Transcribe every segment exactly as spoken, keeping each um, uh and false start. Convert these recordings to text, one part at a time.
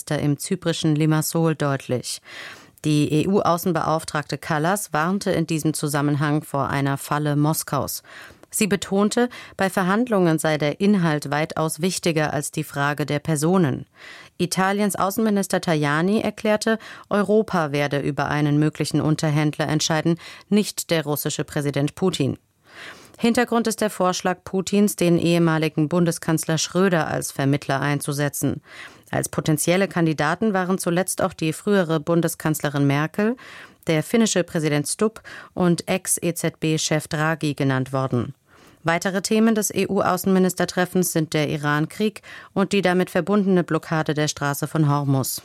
Außenminister im zyprischen Limassol deutlich. Die E U-Außenbeauftragte Kallas warnte in diesem Zusammenhang vor einer Falle Moskaus. Sie betonte, bei Verhandlungen sei der Inhalt weitaus wichtiger als die Frage der Personen. Italiens Außenminister Tajani erklärte, Europa werde über einen möglichen Unterhändler entscheiden, nicht der russische Präsident Putin. Hintergrund ist der Vorschlag Putins, den ehemaligen Bundeskanzler Schröder als Vermittler einzusetzen. Als potenzielle Kandidaten waren zuletzt auch die frühere Bundeskanzlerin Merkel, der finnische Präsident Stubb und Ex-E Z B-Chef Draghi genannt worden. Weitere Themen des E U-Außenministertreffens sind der Iran-Krieg und die damit verbundene Blockade der Straße von Hormuz.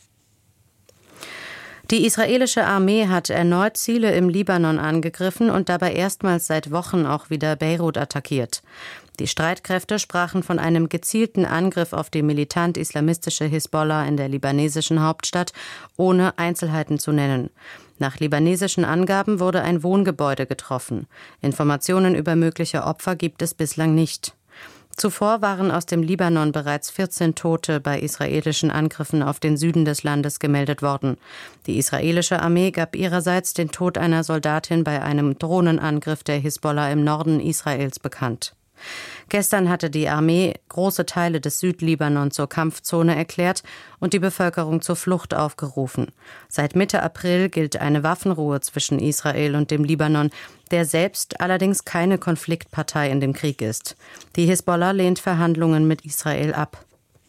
Die israelische Armee hat erneut Ziele im Libanon angegriffen und dabei erstmals seit Wochen auch wieder Beirut attackiert. Die Streitkräfte sprachen von einem gezielten Angriff auf die militant-islamistische Hisbollah in der libanesischen Hauptstadt, ohne Einzelheiten zu nennen. Nach libanesischen Angaben wurde ein Wohngebäude getroffen. Informationen über mögliche Opfer gibt es bislang nicht. Zuvor waren aus dem Libanon bereits vierzehn Tote bei israelischen Angriffen auf den Süden des Landes gemeldet worden. Die israelische Armee gab ihrerseits den Tod einer Soldatin bei einem Drohnenangriff der Hisbollah im Norden Israels bekannt. Gestern hatte die Armee große Teile des Südlibanon zur Kampfzone erklärt und die Bevölkerung zur Flucht aufgerufen. Seit Mitte April gilt eine Waffenruhe zwischen Israel und dem Libanon, der selbst allerdings keine Konfliktpartei in dem Krieg ist. Die Hisbollah lehnt Verhandlungen mit Israel ab.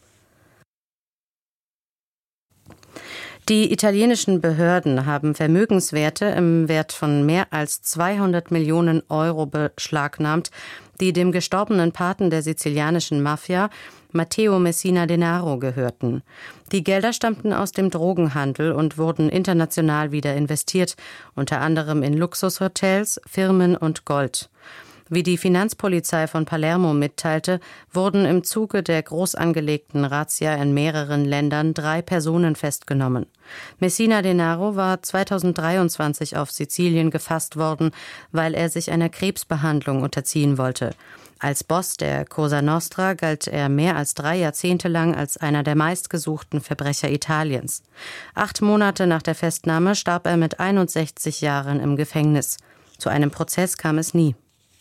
Die italienischen Behörden haben Vermögenswerte im Wert von mehr als zweihundert Millionen Euro beschlagnahmt, die dem gestorbenen Paten der sizilianischen Mafia, Matteo Messina Denaro, gehörten. Die Gelder stammten aus dem Drogenhandel und wurden international wieder investiert, unter anderem in Luxushotels, Firmen und Gold. Wie die Finanzpolizei von Palermo mitteilte, wurden im Zuge der groß angelegten Razzia in mehreren Ländern drei Personen festgenommen. Messina Denaro war zweitausenddreiundzwanzig auf Sizilien gefasst worden, weil er sich einer Krebsbehandlung unterziehen wollte. Als Boss der Cosa Nostra galt er mehr als drei Jahrzehnte lang als einer der meistgesuchten Verbrecher Italiens. Acht Monate nach der Festnahme starb er mit einundsechzig Jahren im Gefängnis. Zu einem Prozess kam es nie.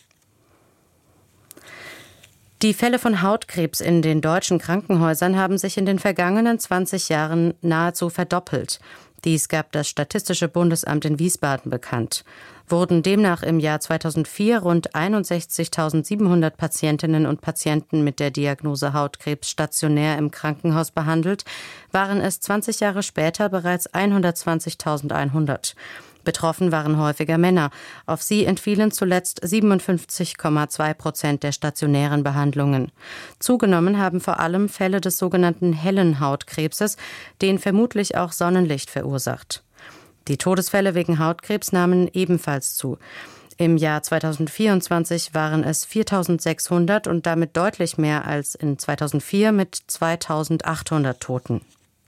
Die Fälle von Hautkrebs in den deutschen Krankenhäusern haben sich in den vergangenen zwanzig Jahren nahezu verdoppelt. Dies gab das Statistische Bundesamt in Wiesbaden bekannt. Wurden demnach im Jahr zweitausendvier rund einundsechzigtausendsiebenhundert Patientinnen und Patienten mit der Diagnose Hautkrebs stationär im Krankenhaus behandelt, waren es zwanzig Jahre später bereits hundertzwanzigtausendeinhundert. Betroffen waren häufiger Männer. Auf sie entfielen zuletzt siebenundfünfzig Komma zwei Prozent der stationären Behandlungen. Zugenommen haben vor allem Fälle des sogenannten hellen Hautkrebses, den vermutlich auch Sonnenlicht verursacht. Die Todesfälle wegen Hautkrebs nahmen ebenfalls zu. Im Jahr zweitausendvierundzwanzig waren es viertausendsechshundert und damit deutlich mehr als in zweitausendvier mit zweitausendachthundert Toten.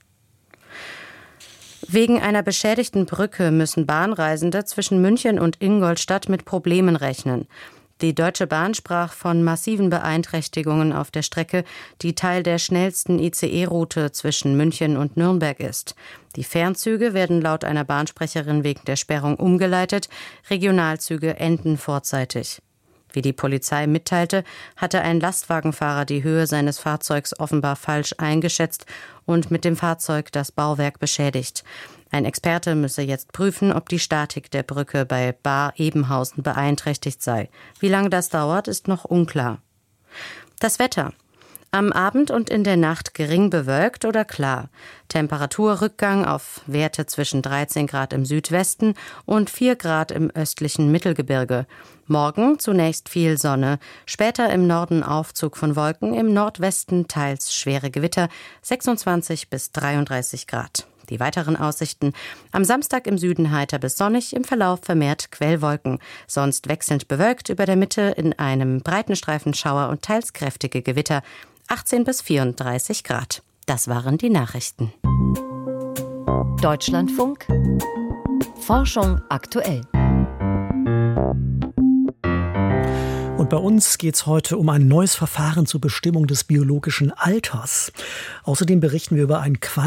Wegen einer beschädigten Brücke müssen Bahnreisende zwischen München und Ingolstadt mit Problemen rechnen. Die Deutsche Bahn sprach von massiven Beeinträchtigungen auf der Strecke, die Teil der schnellsten I C E-Route zwischen München und Nürnberg ist. Die Fernzüge werden laut einer Bahnsprecherin wegen der Sperrung umgeleitet, Regionalzüge enden vorzeitig. Wie die Polizei mitteilte, hatte ein Lastwagenfahrer die Höhe seines Fahrzeugs offenbar falsch eingeschätzt und mit dem Fahrzeug das Bauwerk beschädigt. Ein Experte müsse jetzt prüfen, ob die Statik der Brücke bei Baar-Ebenhausen beeinträchtigt sei. Wie lange das dauert, ist noch unklar. Das Wetter. Am Abend und in der Nacht gering bewölkt oder klar. Temperaturrückgang auf Werte zwischen dreizehn Grad im Südwesten und vier Grad im östlichen Mittelgebirge. Morgen zunächst viel Sonne, später im Norden Aufzug von Wolken, im Nordwesten teils schwere Gewitter, sechsundzwanzig bis dreiunddreißig Grad. Die weiteren Aussichten: am Samstag im Süden heiter bis sonnig, im Verlauf vermehrt Quellwolken, sonst wechselnd bewölkt, über der Mitte in einem breiten Streifen Schauer und teils kräftige Gewitter, achtzehn bis vierunddreißig Grad. Das waren die Nachrichten. Deutschlandfunk Forschung aktuell. Und bei uns geht es heute um ein neues Verfahren zur Bestimmung des biologischen Alters. Außerdem berichten wir über ein Quant